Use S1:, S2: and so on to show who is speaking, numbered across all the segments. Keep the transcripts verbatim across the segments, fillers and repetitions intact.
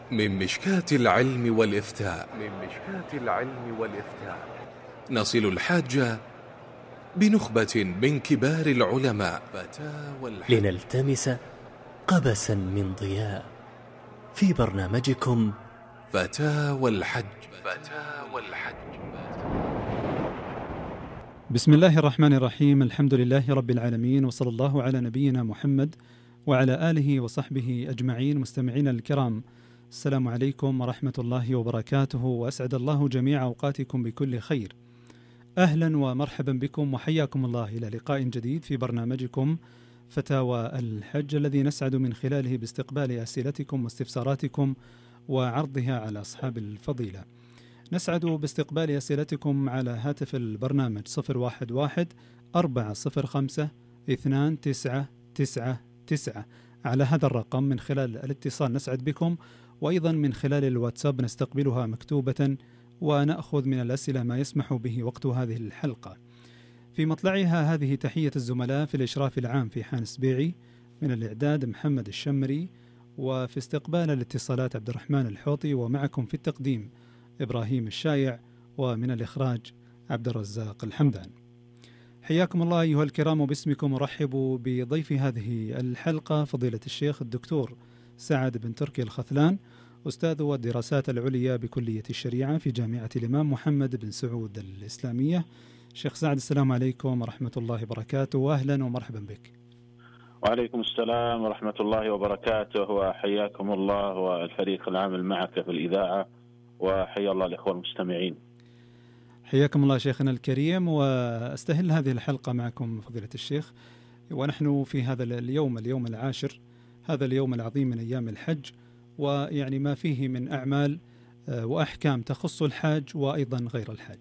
S1: من مشكاة العلم والإفتاء من مشكاة العلم والإفتاء نصل الحاج بنخبة من كبار العلماء فتاوى الحج
S2: لنلتمس قبسا من ضياء في برنامجكم
S1: فتاوى الحج فتاوى الحج
S3: بسم الله الرحمن الرحيم. الحمد لله رب العالمين، وصلى الله على نبينا محمد وعلى آله وصحبه أجمعين. مستمعين الكرام، السلام عليكم ورحمة الله وبركاته، وأسعد الله جميع أوقاتكم بكل خير. أهلا ومرحبا بكم وحياكم الله إلى لقاء جديد في برنامجكم فتاوى الحج، الذي نسعد من خلاله باستقبال أسئلتكم واستفساراتكم وعرضها على أصحاب الفضيلة. نسعد باستقبال أسئلتكم على هاتف البرنامج صفر واحد واحد أربعة صفر خمسة اثنان تسعة تسعة تسعة. على هذا الرقم من خلال الاتصال نسعد بكم، وأيضا من خلال الواتساب نستقبلها مكتوبة ونأخذ من الأسئلة ما يسمح به وقت هذه الحلقة. في مطلعها هذه تحية الزملاء في الإشراف العام في حان سبيعي، من الإعداد محمد الشمري، وفي استقبال الاتصالات عبد الرحمن الحوطي، ومعكم في التقديم إبراهيم الشايع، ومن الإخراج عبد الرزاق الحمدان. حياكم الله أيها الكرام، وباسمكم أرحب بضيف هذه الحلقة فضيلة الشيخ الدكتور سعد بن تركي الخثلان، أستاذ الدراسات العليا بكلية الشريعة في جامعة الإمام محمد بن سعود الإسلامية. شيخ سعد، السلام عليكم ورحمة الله وبركاته، وأهلا ومرحبا بك.
S4: وعليكم السلام ورحمة الله وبركاته، وحياكم الله والفريق العامل معك في الإذاعة، وحيا الله الإخوة المستمعين.
S3: حياكم الله شيخنا الكريم، وأستهل هذه الحلقة معكم فضيلة الشيخ ونحن في هذا اليوم اليوم العاشر، هذا اليوم العظيم من أيام الحج، ويعني ما فيه من أعمال وأحكام تخص الحاج وأيضا غير الحاج.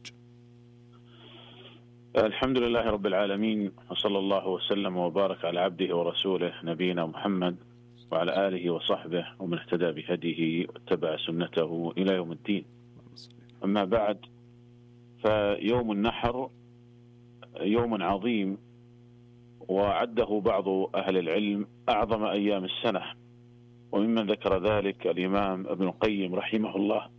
S4: الحمد لله رب العالمين، وصلى الله وسلم وبارك على عبده ورسوله نبينا محمد وعلى آله وصحبه ومن اهتدى بهديه واتبع سنته إلى يوم الدين. أما بعد، فيوم النحر يوم عظيم، وعده بعض أهل العلم أعظم أيام السنة، وممن ذكر ذلك الإمام ابن القيم رحمه الله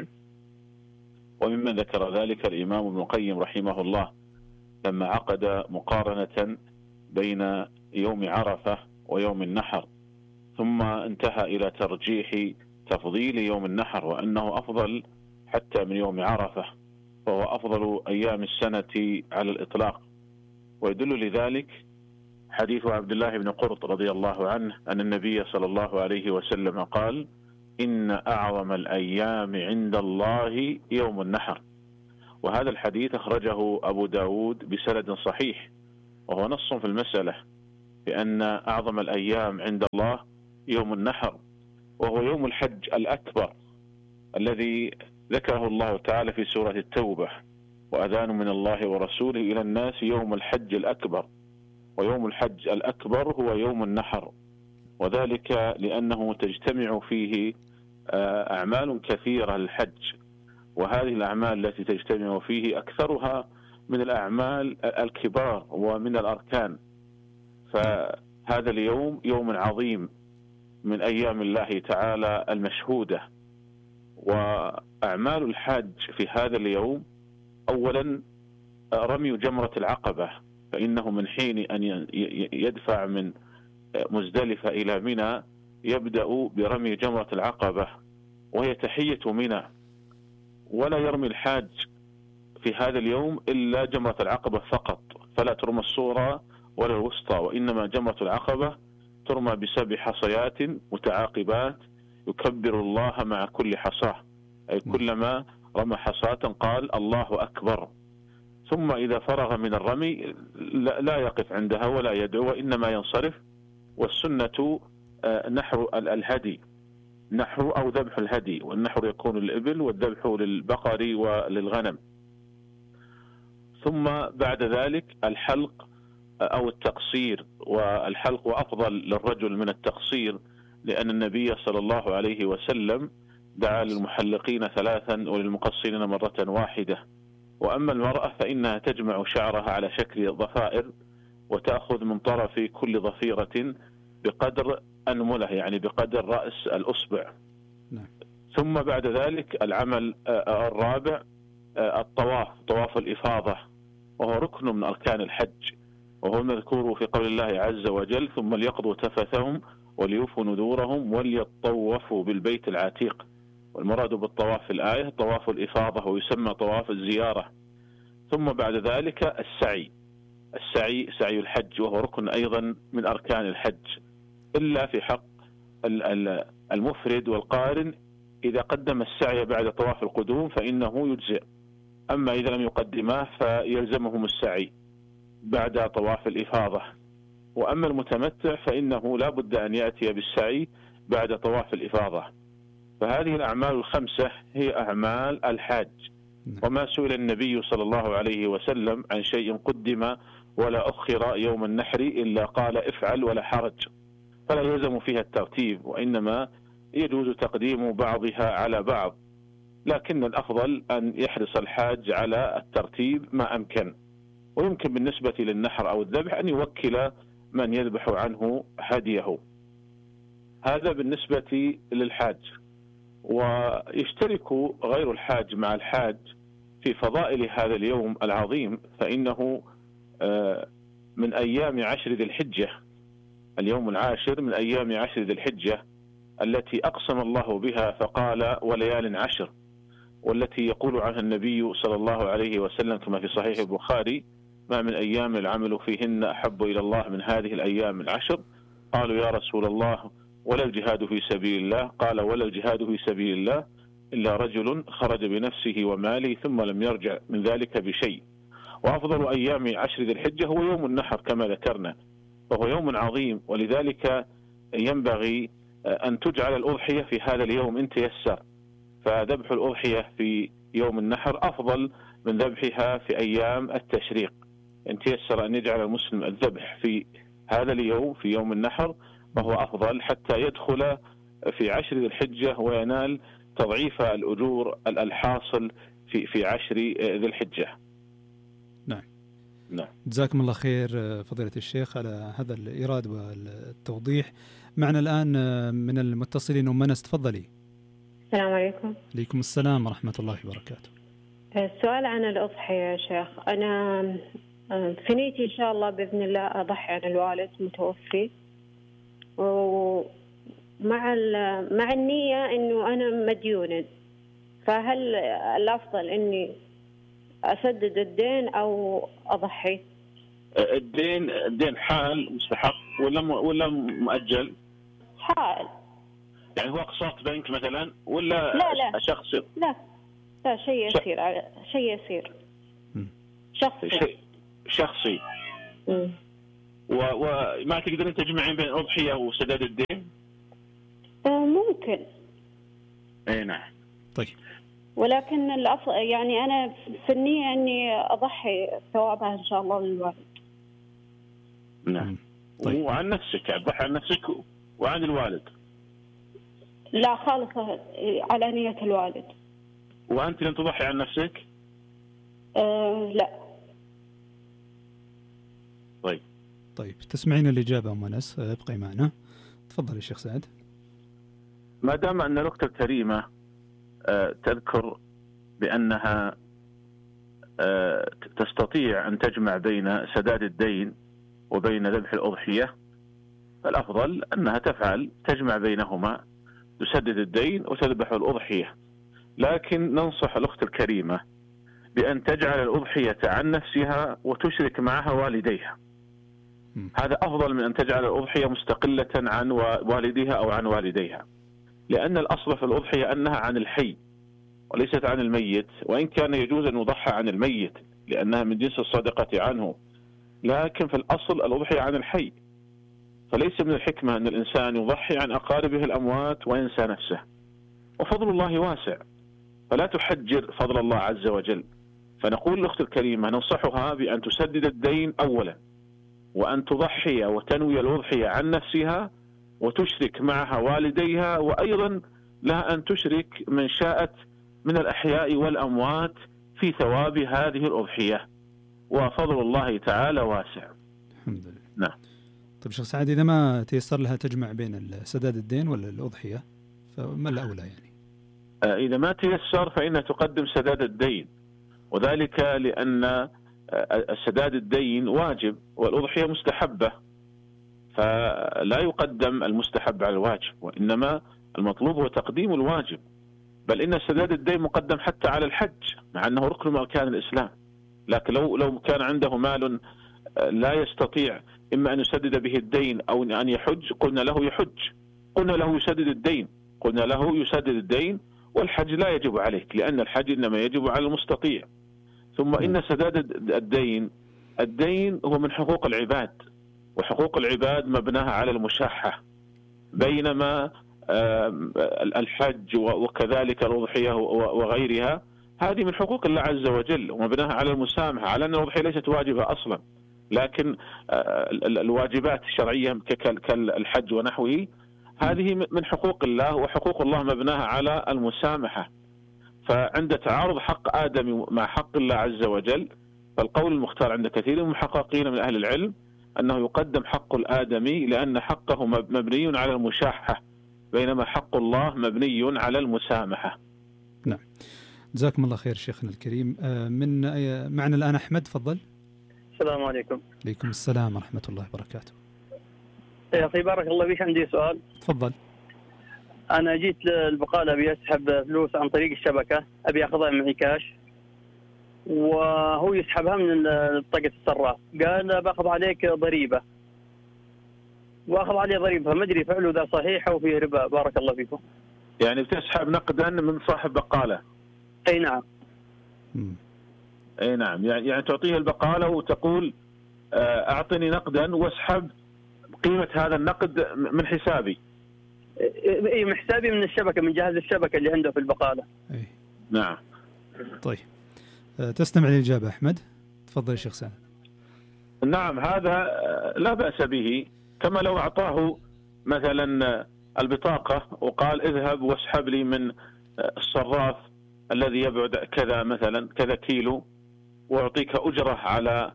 S4: وممن ذكر ذلك الإمام ابن القيم رحمه الله لما عقد مقارنة بين يوم عرفة ويوم النحر، ثم انتهى إلى ترجيح تفضيل يوم النحر وأنه أفضل حتى من يوم عرفة، وهو أفضل أيام السنة على الإطلاق. ويدل لذلك حديث عبد الله بن قرط رضي الله عنه أن النبي صلى الله عليه وسلم قال: إن أعظم الأيام عند الله يوم النحر. وهذا الحديث أخرجه أبو داود بسند صحيح، وهو نص في المسألة بأن أعظم الأيام عند الله يوم النحر، وهو يوم الحج الأكبر الذي ذكره الله تعالى في سورة التوبة: وأذان من الله ورسوله إلى الناس يوم الحج الأكبر. ويوم الحج الأكبر هو يوم النحر، وذلك لأنه تجتمع فيه أعمال كثيرة للحج، وهذه الأعمال التي تجتمع فيه أكثرها من الأعمال الكبار ومن الأركان. فهذا اليوم يوم عظيم من أيام الله تعالى المشهودة. وأعمال الحاج في هذا اليوم: أولا رمي جمرة العقبة، فإنه من حين أن يدفع من مزدلفة إلى منى يبدأ برمي جمرة العقبة، وهي تحية منى، ولا يرمي الحاج في هذا اليوم إلا جمرة العقبة فقط، فلا ترمى الصغرى ولا الوسطى، وإنما جمرة العقبة ترمى بسبع حصيات متعاقبات يكبر الله مع كل حصاة، أي كلما رمى حصاة قال الله أكبر. ثم إذا فرغ من الرمي لا يقف عندها ولا يدعو، وإنما ينصرف. والسنة نحر الهدي، نحر أو ذبح الهدي، والنحر يكون للإبل والذبح للبقر وللغنم. ثم بعد ذلك الحلق أو التقصير، والحلق أفضل للرجل من التقصير، لأن النبي صلى الله عليه وسلم دعا للمحلقين ثلاثا وللمقصرين مرة واحدة. وأما المرأة فإنها تجمع شعرها على شكل ضفائر، وتأخذ من طرف كل ضفيرة بقدر أنملة، يعني بقدر رأس الأصبع، ثم بعد ذلك العمل الرابع الطواف، طواف الإفاضة، وهو ركن من أركان الحج، وهو المذكور في قول الله عز وجل: ثم ليقضوا تفثهم وليوفوا نذورهم وليطوفوا بالبيت العتيق. والمراد بالطواف في الآية طواف الإفاضة، ويسمى طواف الزيارة. ثم بعد ذلك السعي، السعي سعي الحج، وهو ركن أيضا من أركان الحج، إلا في حق المفرد والقارن إذا قدم السعي بعد طواف القدوم فإنه يجزئ، أما إذا لم يقدماه فيلزمهم السعي بعد طواف الإفاضة. وأما المتمتع فإنه لا بد أن يأتي بالسعي بعد طواف الإفاضة. فهذه الأعمال الخمسة هي أعمال الحاج. وما سئل النبي صلى الله عليه وسلم عن شيء قدم ولا أخر يوم النحر إلا قال افعل ولا حرج، فلا يلزم فيها الترتيب، وإنما يجوز تقديم بعضها على بعض، لكن الأفضل أن يحرص الحاج على الترتيب ما أمكن. ويمكن بالنسبة للنحر أو الذبح أن يوكل من يذبح عنه هديه. هذا بالنسبة للحاج. ويشترك غير الحاج مع الحاج في فضائل هذا اليوم العظيم، فإنه من أيام عشر ذي الحجة، اليوم العاشر من أيام عشر ذي الحجة التي أقسم الله بها فقال وليال عشر، والتي يقول عنها النبي صلى الله عليه وسلم كما في صحيح البخاري: ما من أيام العمل فيهن أحب إلى الله من هذه الأيام العشر. قالوا يا رسول الله ولا الجهاد في سبيل الله؟ قال ولا الجهاد في سبيل الله إلا رجل خرج بنفسه وماله ثم لم يرجع من ذلك بشيء. وأفضل أيام عشر ذي الحجة هو يوم النحر كما ذكرنا، وهو يوم عظيم، ولذلك ينبغي أن تجعل الأضحية في هذا اليوم إن تيسر. فذبح الأضحية في يوم النحر أفضل من ذبحها في أيام التشريق. إن تيسر أن يجعل المسلم الذبح في هذا اليوم في يوم النحر وهو أفضل، حتى يدخل في عشر ذي الحجة وينال تضعيف الأجور الحاصل في في عشر ذي الحجة.
S3: نعم.
S4: نعم.
S3: جزاكم الله خير فضيلة الشيخ على هذا الإيراد والتوضيح. معنا الآن من المتصلين أم أنس، تفضلي.
S5: السلام عليكم.
S3: عليكم السلام ورحمة الله وبركاته.
S5: السؤال عن الأضحية يا شيخ. أنا في نيتي إن شاء الله بإذن الله أضحي عن الوالد متوفي، ومع مع النية إنه أنا مديونة، فهل الأفضل إني أسدد الدين أو أضحي؟
S4: الدين الدين حال مستحق ولا ولا مؤجل؟
S5: حال.
S4: يعني هو أقساط بنك مثلا ولا
S5: لا لا
S4: شخصي؟
S5: لا لا شيء يسير، شيء يسير شخصي.
S4: شيء شخصي.
S5: امم
S4: وما تقدرين تجمعين بين الأضحية وسداد الدين؟
S5: ممكن.
S4: اي نعم.
S3: طيب.
S5: ولكن الأفضل يعني أنا في النية إني أضحي ثوابها إن شاء الله للوالد.
S4: نعم.
S3: طيب.
S4: وعن نفسك، أضحي عن نفسك وعن الوالد؟
S5: لا خالصة على نية الوالد.
S4: وأنت لن تضحي عن نفسك؟
S5: أه لا.
S4: طيب.
S3: طيب تسمعين الإجابة أم أنس، ابقي معنا. تفضل يا شيخ سعد.
S4: ما دام أن الأخت الكريمة تذكر بأنها تستطيع أن تجمع بين سداد الدين وبين ذبح الأضحية، فالأفضل أنها تفعل تجمع بينهما، تسدد الدين وتذبح الأضحية. لكن ننصح الأخت الكريمة بأن تجعل الأضحية عن نفسها وتشرك معها والديها. هذا أفضل من أن تجعل الأضحية مستقلة عن والديها أو عن والديها، لأن الأصل في الأضحية أنها عن الحي وليست عن الميت، وإن كان يجوز أن يضحى عن الميت لأنها من جنس الصدقة عنه، لكن في الأصل الأضحية عن الحي. فليس من الحكمة أن الإنسان يضحي عن أقاربه الأموات وينسى نفسه، وفضل الله واسع، فلا تحجر فضل الله عز وجل. فنقول للأخت الكريمة ننصحها بأن تسدد الدين أولا، وأن تضحي وتنوي الأضحية عن نفسها وتشرك معها والديها، وأيضا لها أن تشرك من شاءت من الأحياء والأموات في ثواب هذه الأضحية، وفضل الله تعالى واسع.
S3: الحمد لله.
S4: نعم.
S3: طيب شيخ سعد، إذا ما تيسر لها تجمع بين سداد الدين ولا الأضحية فما الأولى يعني؟
S4: إذا ما تيسر فإنها تقدم سداد الدين، وذلك لأن سداد الدين واجب والأضحية مستحبة، فلا يقدم المستحب على الواجب، وإنما المطلوب هو تقديم الواجب. بل إن سداد الدين مقدم حتى على الحج مع أنه ركن من أركان الإسلام، لكن لو لو كان عنده مال لا يستطيع إما أن يسدد به الدين أو أن يحج، قلنا له يحج، قلنا له يسدد الدين، قلنا له يسدد الدين، والحج لا يجب عليك لأن الحج إنما يجب على المستطيع. ثم إن سداد الدين الدين هو من حقوق العباد، وحقوق العباد مبناها على المشاحة، بينما الحج وكذلك الأضحية وغيرها هذه من حقوق الله عز وجل ومبناها على المسامحة، على أن الأضحية ليست واجبة أصلا، لكن الواجبات الشرعية كالحج ونحوه هذه من حقوق الله، وحقوق الله مبناها على المسامحة. فعند تعارض حق آدم مع حق الله عز وجل، فالقول المختار عند كثير من المحققين من أهل العلم أنه يقدم حق الآدمي لأن حقه مبني على المشاحة، بينما حق الله مبني على المسامحة.
S3: نعم، جزاكم الله خير شيخنا الكريم. من معنا الآن أحمد، تفضل.
S6: السلام عليكم.
S3: عليكم السلام ورحمة الله وبركاته.
S6: يا أخي بارك الله فيك، عندي سؤال.
S3: تفضل.
S6: أنا جيت للبقالة أبي أسحب فلوس عن طريق الشبكة، أبي أخذها معي كاش، وهو يسحبها من بطاقة الصراف، قال باخذ عليك ضريبة واخذ عليه ضريبة، فما أدري فعله ذا صحيح أو فيه ربا. بارك الله فيكم.
S4: يعني بتسحب نقدا من صاحب بقالة؟
S6: أي نعم.
S3: م.
S4: أي نعم، يعني يعني تعطيه البقالة وتقول أعطني نقدا واسحب قيمة هذا النقد من حسابي.
S6: اي من حسابي، من الشبكة، من جهاز الشبكة اللي عنده في البقالة.
S3: أي.
S4: نعم.
S3: طيب تستمع للإجابة أحمد، تفضل يا شيخ سعد.
S4: نعم، هذا لا بأس به، كما لو أعطاه مثلا البطاقة وقال اذهب واسحب لي من الصراف الذي يبعد كذا مثلا كذا كيلو وأعطيك أجرة على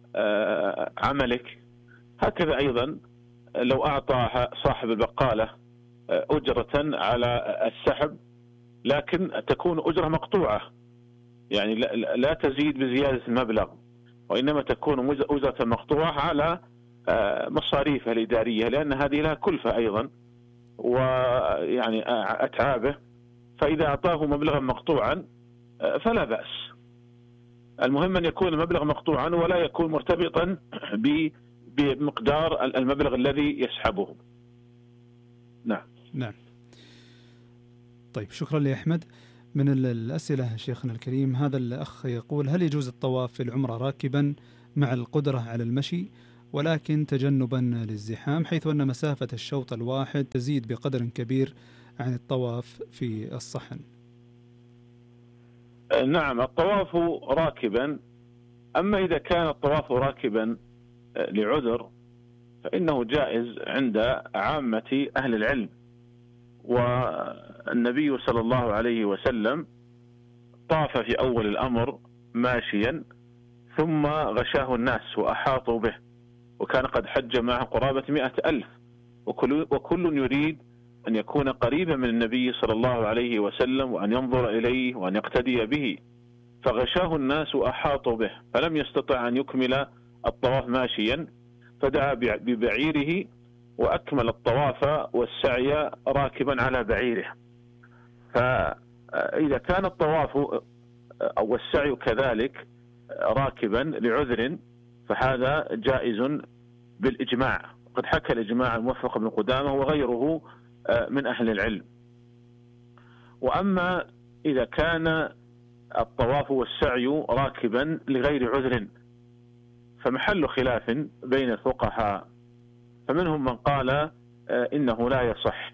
S4: عملك. هكذا أيضا لو أعطى صاحب البقالة أجرة على السحب، لكن تكون أجرة مقطوعة، يعني لا تزيد بزيادة المبلغ، وإنما تكون أجرة مقطوعة على مصاريفها الإدارية، لأن هذه لها كلفة أيضا ويعني أتعابه، فإذا أعطاه مبلغا مقطوعا فلا بأس. المهم أن يكون المبلغ مقطوعا ولا يكون مرتبطا بمقدار المبلغ الذي يسحبه. نعم.
S3: نعم. طيب شكرا لي أحمد. من الأسئلة شيخنا الكريم، هذا الأخ يقول: هل يجوز الطواف في العمرة راكبا مع القدرة على المشي ولكن تجنبا للزحام، حيث أن مسافة الشوط الواحد تزيد بقدر كبير عن الطواف في الصحن؟
S4: نعم، الطواف راكبا، أما إذا كان الطواف راكبا لعذر فإنه جائز عند عامة أهل العلم، والنبي صلى الله عليه وسلم طاف في أول الأمر ماشيا ثم غشاه الناس وأحاطوا به، وكان قد حج معه قرابة مئة ألف، وكل, وكل يريد أن يكون قريبا من النبي صلى الله عليه وسلم وأن ينظر إليه وأن يقتدي به، فغشاه الناس وأحاطوا به فلم يستطع أن يكمل الطواف ماشيا، فدعا ببعيره وأكمل الطواف والسعي راكبا على بعيره. فإذا كان الطواف أو السعي كذلك راكبا لعذر فهذا جائز بالإجماع، قد حكى الإجماع الموفق بن قدامة وغيره من أهل العلم. وأما إذا كان الطواف والسعي راكبا لغير عذر فمحل خلاف بين الفقهاء، فمنهم من قال إنه لا يصح،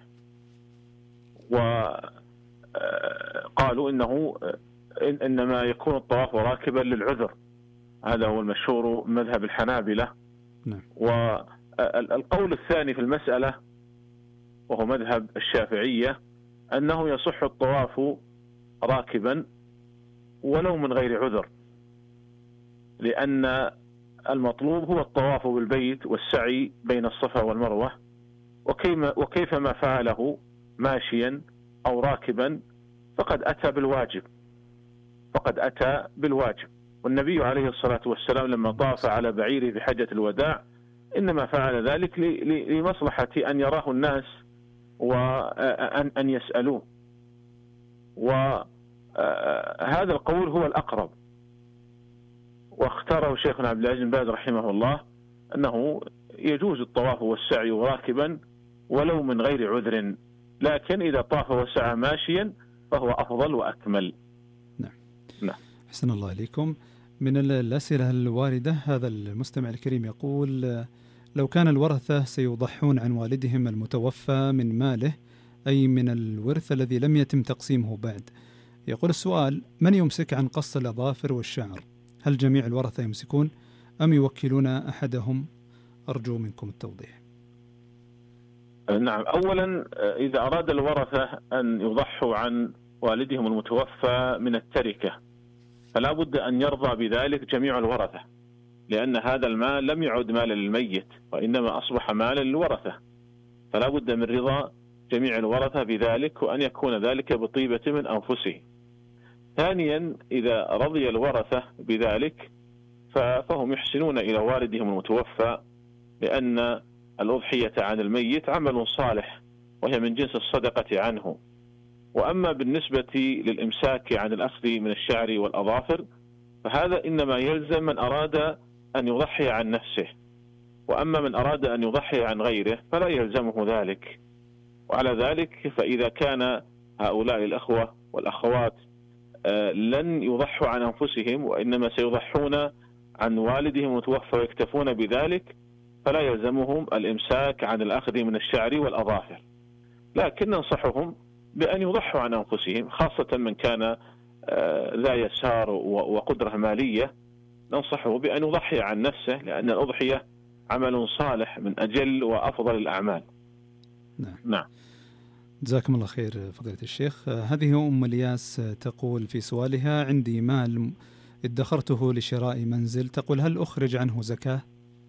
S4: وقالوا إنه إنما يكون الطواف راكبا للعذر، هذا هو المشهور مذهب الحنابلة.
S3: نعم.
S4: والقول الثاني في المسألة وهو مذهب الشافعية أنه يصح الطواف راكبا ولو من غير عذر، لأن المطلوب هو الطواف بالبيت والسعي بين الصفا والمروة، وكيفما فعله ماشيا أو راكبا فقد أتى بالواجب فقد أتى بالواجب والنبي عليه الصلاة والسلام لما طاف على بعيره في حجة الوداع إنما فعل ذلك لمصلحة أن يراه الناس وأن أن يسألوه، وهذا القول هو الأقرب، واختاره شيخنا عبد العزيز بن باز رحمه الله أنه يجوز الطواف والسعي راكبا ولو من غير عذر، لكن إذا طاف وسعى ماشيا فهو أفضل وأكمل.
S3: نعم.
S4: نعم.
S3: أحسن الله عليكم. من الأسئلة الواردة هذا المستمع الكريم يقول: لو كان الورثة سيضحون عن والدهم المتوفى من ماله، أي من الورث الذي لم يتم تقسيمه بعد، يقول السؤال: من يمسك عن قص الأظافر والشعر؟ هل جميع الورثة يمسكون أم يوكلون أحدهم؟ أرجو منكم التوضيح.
S4: نعم. أولا إذا أراد الورثة أن يضحوا عن والدهم المتوفى من التركة فلا بد أن يرضى بذلك جميع الورثة، لأن هذا المال لم يعد مالا للميت وإنما أصبح مالا للورثة، فلا بد من رضا جميع الورثة بذلك، وأن يكون ذلك بطيبة من أنفسهم. ثانيا إذا رضي الورثة بذلك فهم يحسنون إلى والدهم المتوفى، لأن الأضحية عن الميت عمل صالح وهي من جنس الصدقة عنه. وأما بالنسبة للإمساك عن الأخذ من الشعر والأظافر فهذا إنما يلزم من أراد أن يضحي عن نفسه، وأما من أراد أن يضحي عن غيره فلا يلزمه ذلك. وعلى ذلك فإذا كان هؤلاء الأخوة والأخوات لن يضحوا عن أنفسهم وإنما سيضحون عن والدهم المتوفى ويكتفون بذلك فلا يلزمهم الإمساك عن الأخذ من الشعر والأظافر، لكن ننصحهم بأن يضحوا عن أنفسهم، خاصة من كان ذا يسار وقدرة مالية، ننصحه بأن يضحي عن نفسه، لأن الأضحية عمل صالح من أجل وأفضل الأعمال.
S3: نعم.
S4: نعم.
S3: جزاكم الله خير فضيلة الشيخ. هذه أم الياس تقول في سؤالها: عندي مال ادخرته لشراء منزل، تقول هل أخرج عنه زكاة؟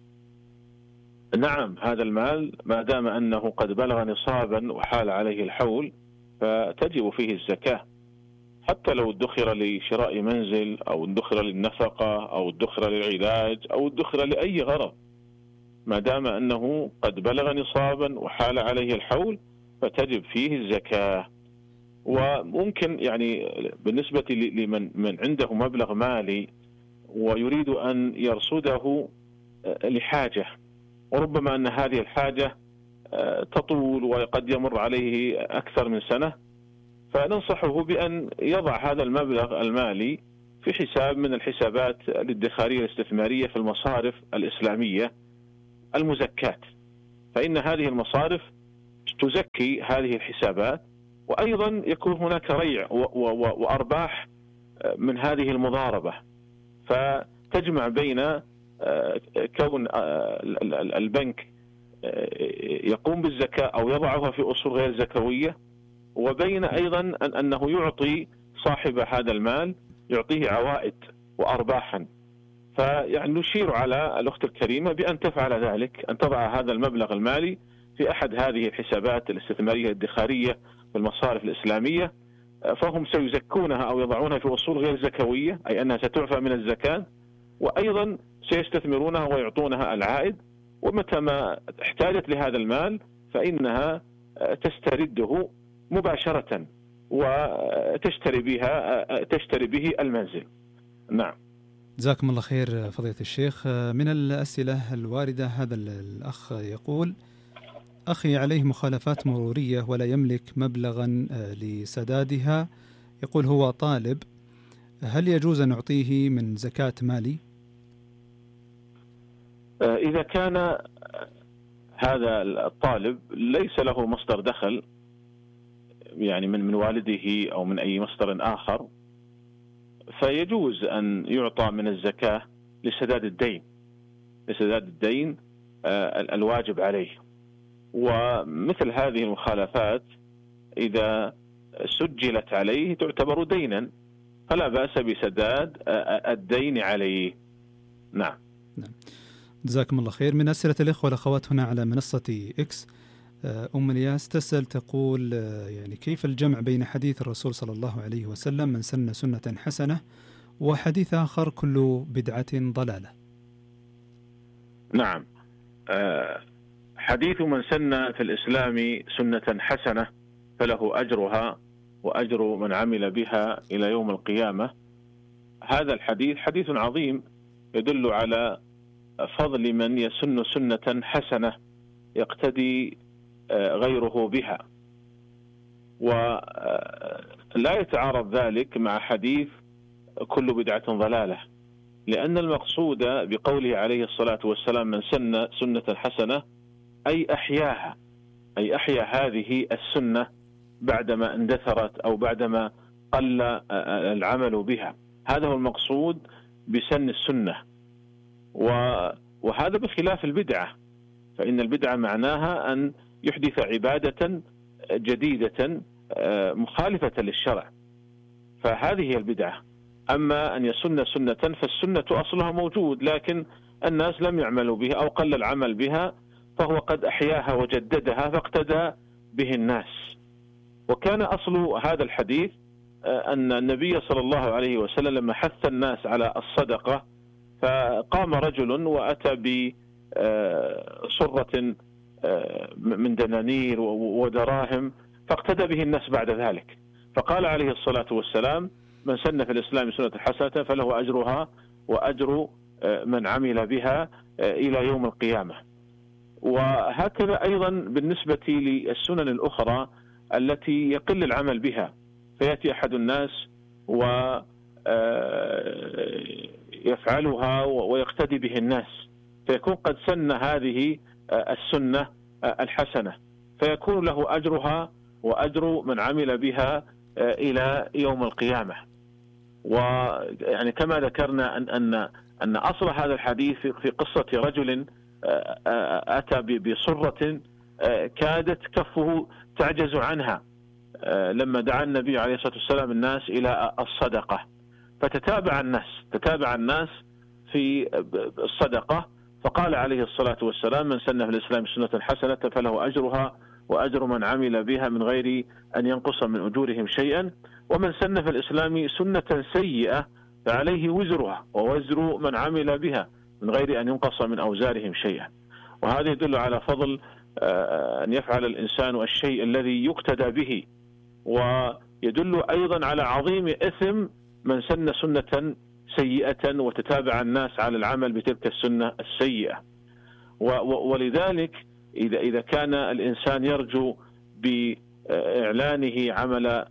S4: نعم، هذا المال ما دام أنه قد بلغ نصابا وحال عليه الحول فتجب فيه الزكاة، حتى لو ادخر لشراء منزل أو ادخر للنفقة أو ادخر للعلاج أو ادخر لأي غرض، ما دام أنه قد بلغ نصابا وحال عليه الحول فتجب فيه الزكاة. وممكن يعني بالنسبة لمن من عنده مبلغ مالي ويريد أن يرصده لحاجة، وربما أن هذه الحاجة تطول وقد يمر عليه أكثر من سنة، فننصحه بأن يضع هذا المبلغ المالي في حساب من الحسابات الادخارية الاستثمارية في المصارف الإسلامية المزكاة، فإن هذه المصارف تزكي هذه الحسابات، وأيضا يكون هناك ريع وأرباح من هذه المضاربة، فتجمع بين كون البنك يقوم بالزكاة أو يضعها في أصول غير زكوية، وبين أيضا أنه يعطي صاحب هذا المال يعطيه عوائد وأرباحا. فيعني نشير على الأخت الكريمة بأن تفعل ذلك، أن تضع هذا المبلغ المالي في أحد هذه الحسابات الاستثمارية الادخارية في المصارف الإسلامية، فهم سيزكونها أو يضعونها في أصول غير زكوية، أي أنها ستعفى من الزكاة، وأيضا سيستثمرونها ويعطونها العائد، ومتى ما احتاجت لهذا المال فإنها تسترده مباشرة وتشتري بها تشتري به المنزل. نعم.
S3: جزاكم الله خير فضيلة الشيخ. من الأسئلة الواردة هذا الأخ يقول: أخي عليه مخالفات مرورية ولا يملك مبلغا لسدادها، يقول هو طالب، هل يجوز أن نعطيه من زكاة مالي؟
S4: إذا كان هذا الطالب ليس له مصدر دخل يعني من من والده أو من أي مصدر آخر، فيجوز أن يعطى من الزكاة لسداد الدين لسداد الدين الواجب عليه. ومثل هذه المخالفات إذا سجلت عليه تعتبر دينا، فلا بأس بسداد الدين عليه. نعم.
S3: نعم. جزاكم الله خير. من أسئلة الإخوة والأخوات هنا على منصة إكس، أم الياس تسأل تقول يعني كيف الجمع بين حديث الرسول صلى الله عليه وسلم من سن سنة حسنة وحديث آخر كل بدعة ضلالة؟
S4: نعم، حديث من سن في الإسلام سنة حسنة فله أجرها وأجر من عمل بها إلى يوم القيامة. هذا الحديث حديث عظيم يدل على فضل من يسن سنة حسنة يقتدي غيره بها، ولا يتعارض ذلك مع حديث كل بدعة ضلالة، لأن المقصود بقوله عليه الصلاة والسلام من سن سنة حسنة أي أحياها، أي أحيا هذه السنة بعدما اندثرت أو بعدما قل العمل بها. هذا هو المقصود بسن السنة، وهذا بخلاف البدعة، فإن البدعة معناها أن يحدث عبادة جديدة مخالفة للشرع، فهذه هي البدعة. أما أن يسن سنة فالسنة أصلها موجود لكن الناس لم يعملوا بها أو قل العمل بها، فهو قد أحياها وجددها فاقتدى به الناس. وكان أصل هذا الحديث أن النبي صلى الله عليه وسلم لما حث الناس على الصدقة فقام رجل وأتى بصرة من دنانير ودراهم فاقتدى به الناس بعد ذلك، فقال عليه الصلاة والسلام من سن في الإسلام سنة حسنة فله أجرها وأجر من عمل بها إلى يوم القيامة. وهكذا أيضا بالنسبة للسنن الأخرى التي يقل العمل بها، فيأتي أحد الناس ويفعلها ويقتدي به الناس فيكون قد سن هذه السنة الحسنة، فيكون له أجرها وأجر من عمل بها إلى يوم القيامة. ويعني كما ذكرنا أن أن أن أصل هذا الحديث في قصة رجل أتى بصرة كادت كفه تعجز عنها لما دعا النبي عليه الصلاة والسلام الناس إلى الصدقة، فتتابع الناس تتابع الناس في الصدقة، فقال عليه الصلاة والسلام من سن في الإسلام سنة حسنة فله أجرها وأجر من عمل بها من غير أن ينقص من أجورهم شيئا، ومن سن في الإسلام سنة سيئة فعليه وزرها ووزر من عمل بها من غير أن ينقص من أوزارهم شيئا. وهذا يدل على فضل أن يفعل الإنسان الشيء الذي يقتدى به، ويدل أيضا على عظيم إثم من سن سنة سيئة وتتابع الناس على العمل بتلك السنة السيئة. ولذلك إذا إذا كان الإنسان يرجو بإعلانه عمل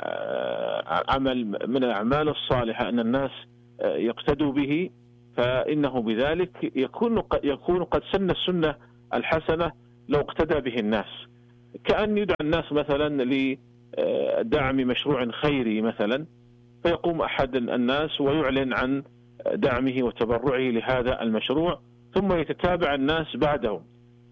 S4: عمل من الأعمال الصالحة أن الناس يقتدوا به، فإنه بذلك يكون يكون قد سن السنة الحسنة لو اقتدى به الناس، كأن يدعى الناس مثلا لدعم مشروع خيري مثلا، فيقوم أحد الناس ويعلن عن دعمه وتبرعه لهذا المشروع ثم يتتابع الناس بعده،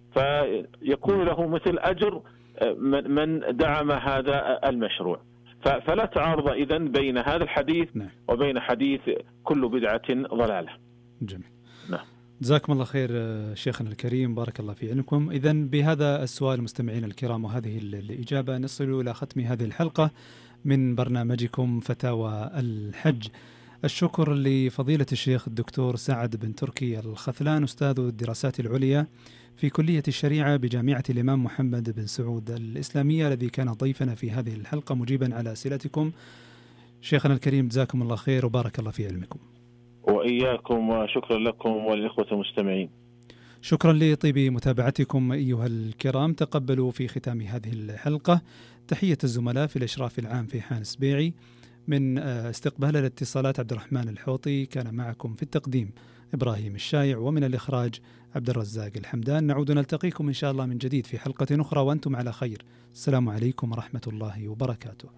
S4: فيكون له مثل أجر من دعم هذا المشروع. فلا تعارض إذن بين هذا الحديث نعم. وبين حديث كل بدعة ضلالة.
S3: جميل. نعم. جزاكم الله خير شيخنا الكريم، بارك الله في علمكم. إذن بهذا السؤال مستمعين الكرام وهذه الإجابة نصل إلى ختم هذه الحلقة من برنامجكم فتاوى الحج. الشكر لفضيلة الشيخ الدكتور سعد بن تركي الخثلان أستاذ الدراسات العليا في كلية الشريعة بجامعة الإمام محمد بن سعود الإسلامية الذي كان ضيفنا في هذه الحلقة مجيبا على أسئلتكم. شيخنا الكريم جزاكم الله خير وبارك الله في علمكم.
S4: وإياكم، وشكرا لكم وللإخوة المستمعين.
S3: شكرا لطيب متابعتكم أيها الكرام. تقبلوا في ختام هذه الحلقة تحية الزملاء في الإشراف العام في حان سبيعي، من استقبال الاتصالات عبد الرحمن الحوطي، كان معكم في التقديم إبراهيم الشايع، ومن الإخراج عبد الرزاق الحمدان. نعود نلتقيكم إن شاء الله من جديد في حلقة أخرى وأنتم على خير. السلام عليكم ورحمة الله وبركاته.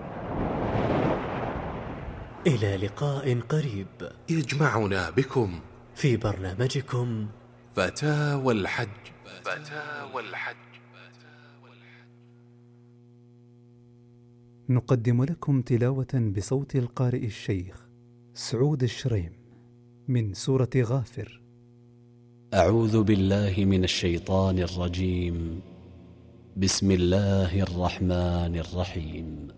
S2: إلى لقاء قريب
S1: يجمعنا بكم
S2: في برنامجكم
S1: فتاوى الحج. فتاوى الحج.
S3: نقدم لكم تلاوة بصوت القارئ الشيخ سعود الشريم من سورة غافر.
S7: أعوذ بالله من الشيطان الرجيم. بسم الله الرحمن الرحيم